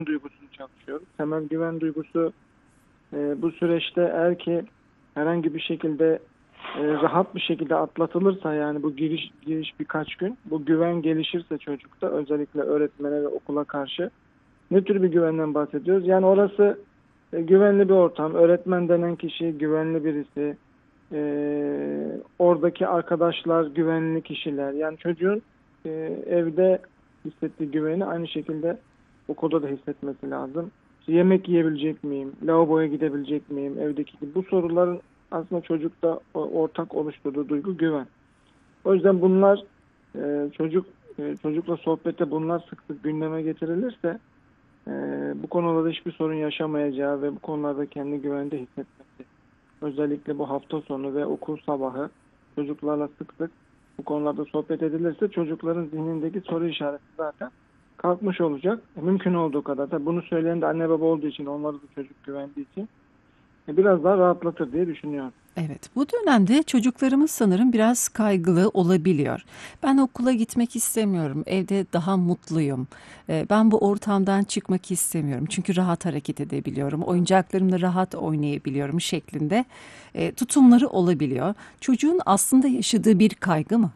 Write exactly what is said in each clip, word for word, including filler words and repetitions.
duygusunu çalışıyoruz. Temel güven duygusu e, bu süreçte eğer ki herhangi bir şekilde e, rahat bir şekilde atlatılırsa, yani bu giriş giriş birkaç gün, bu güven gelişirse çocukta, özellikle öğretmene ve okula karşı, ne tür bir güvenden bahsediyoruz? Yani orası e, güvenli bir ortam. Öğretmen denen kişi güvenli birisi. E, oradaki arkadaşlar güvenli kişiler. Yani çocuğun e, evde hissettiği güveni aynı şekilde okulda da hissetmesi lazım. İşte yemek yiyebilecek miyim? Lavaboya gidebilecek miyim? Evdeki gibi. Bu soruların aslında çocukta o- ortak oluşturduğu duygu güven. O yüzden bunlar e, çocuk e, çocukla sohbette bunlar sık sık gündeme getirilirse e, bu konularda hiçbir sorun yaşamayacağı ve bu konularda kendi güvende hissetmesi. Özellikle bu hafta sonu ve okul sabahı çocuklarla sık sık bu konularda sohbet edilirse çocukların zihnindeki soru işareti zaten kalkmış olacak. E, mümkün olduğu kadar. Tabii bunu söyleyen de anne baba olduğu için, onları da çocuk güvendiği için e, biraz daha rahatlatır diye düşünüyorum. Evet, bu dönemde çocuklarımız sanırım biraz kaygılı olabiliyor. Ben okula gitmek istemiyorum, evde daha mutluyum. Ee, Ben bu ortamdan çıkmak istemiyorum çünkü rahat hareket edebiliyorum, oyuncaklarımla rahat oynayabiliyorum şeklinde e, tutumları olabiliyor. Çocuğun aslında yaşadığı bir kaygı mı?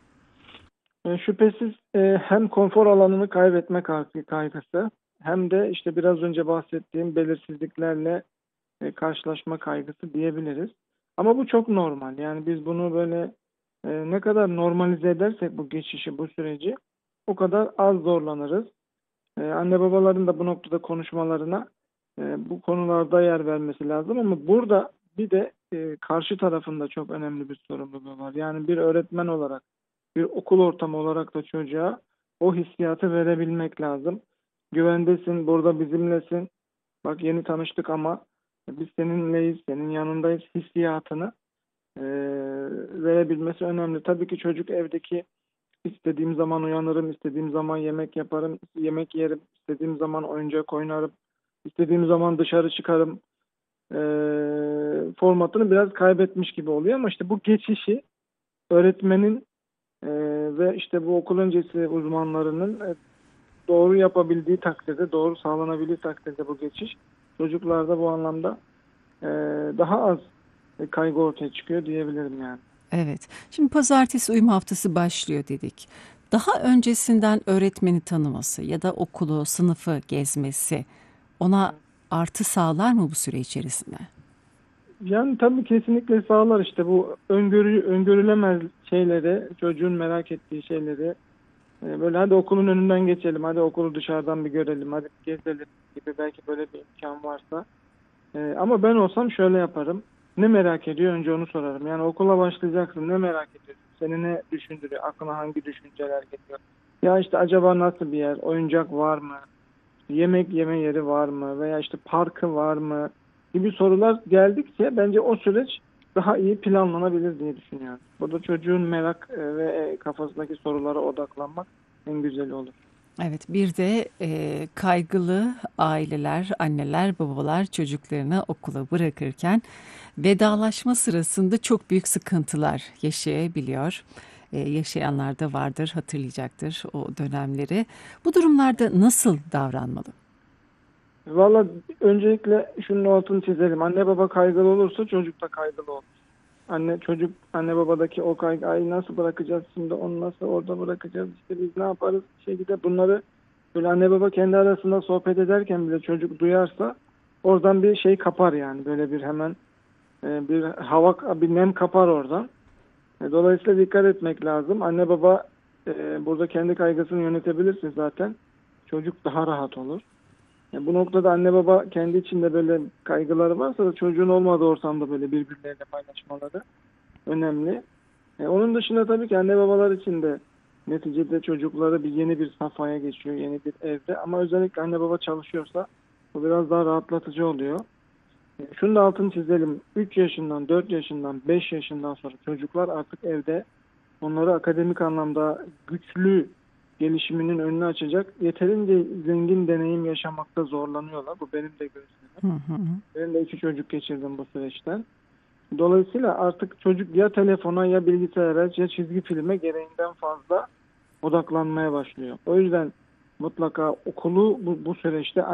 E, şüphesiz e, hem konfor alanını kaybetme kaygı- kaygısı, hem de işte biraz önce bahsettiğim belirsizliklerle e, karşılaşma kaygısı diyebiliriz. Ama bu çok normal. Yani biz bunu böyle e, ne kadar normalize edersek bu geçişi, bu süreci, o kadar az zorlanırız. E, anne babaların da bu noktada konuşmalarına e, bu konularda yer vermesi lazım. Ama burada bir de e, karşı tarafında çok önemli bir sorumluluğu var. Yani bir öğretmen olarak, bir okul ortamı olarak da çocuğa o hissiyatı verebilmek lazım. Güvendesin, burada bizimlesin. Bak, yeni tanıştık ama biz seninleyiz, senin yanındayız hissiyatını e, verebilmesi önemli. Tabii ki çocuk evdeki istediğim zaman uyanırım, istediğim zaman yemek yaparım, yemek yerim, istediğim zaman oyuncak oynarım, istediğim zaman dışarı çıkarım e, formatını biraz kaybetmiş gibi oluyor. Ama işte bu geçişi öğretmenin e, ve işte bu okul öncesi uzmanlarının e, doğru yapabildiği takdirde, doğru sağlanabildiği takdirde bu geçiş çocuklarda bu anlamda e, daha az e, kaygı ortaya çıkıyor diyebilirim yani. Evet. Şimdi pazartesi uyum haftası başlıyor dedik. Daha öncesinden öğretmeni tanıması ya da okulu, sınıfı gezmesi ona artı sağlar mı bu süre içerisinde? Yani tabii kesinlikle sağlar. İşte bu öngörü, öngörülemez şeyleri, çocuğun merak ettiği şeyleri e, böyle hadi okulun önünden geçelim, hadi okulu dışarıdan bir görelim, hadi bir gezelim gibi, belki böyle bir imkan varsa. E, ama ben olsam şöyle yaparım. Ne merak ediyor, önce onu sorarım. Yani okula başlayacaksın, ne merak ediyorsun? Seni ne düşündürüyor? Aklına hangi düşünceler geliyor? Ya işte acaba nasıl bir yer? Oyuncak var mı? Yemek yeme yeri var mı, veya işte parkı var mı gibi sorular geldikçe bence o süreç daha iyi planlanabilir diye düşünüyorum. Burada çocuğun merak e, ve e, kafasındaki sorulara odaklanmak en güzeli olur. Evet, bir de e, kaygılı aileler, anneler, babalar çocuklarını okula bırakırken vedalaşma sırasında çok büyük sıkıntılar yaşayabiliyor. E, yaşayanlar da vardır, hatırlayacaktır o dönemleri. Bu durumlarda nasıl davranmalı? Valla öncelikle şunun altını çizelim. Anne baba kaygılı olursa çocuk da kaygılı olur. Anne çocuk anne babadaki o kaygı, ay nasıl bırakacağız şimdi, onu nasıl orada bırakacağız, işte biz ne yaparız bir şekilde, bunları böyle anne baba kendi arasında sohbet ederken bile çocuk duyarsa oradan bir şey kapar, yani böyle bir hemen e, bir hava, bir nem kapar oradan. E, dolayısıyla dikkat etmek lazım. Anne baba e, burada kendi kaygısını yönetebilirse zaten çocuk daha rahat olur. E, bu noktada anne baba kendi içinde böyle kaygıları varsa da çocuğun olmadığı ortamda böyle birbirleriyle paylaşmaları önemli. E, onun dışında tabii ki anne babalar için de neticede çocukları bir yeni bir safhaya geçiyor, yeni bir evde. Ama özellikle anne baba çalışıyorsa bu biraz daha rahatlatıcı oluyor. E, şunu da altını çizelim. üç yaşından, dört yaşından, beş yaşından sonra çocuklar artık evde, onları akademik anlamda güçlü gelişiminin önünü açacak yeterince zengin deneyim yaşamakta zorlanıyorlar. Bu benim de gözlemim. Hı hı. Ben de iki çocuk geçirdim bu süreçten. Dolayısıyla artık çocuk ya telefona, ya bilgisayara, ya çizgi filme gereğinden fazla odaklanmaya başlıyor. O yüzden mutlaka okulu bu, bu süreçte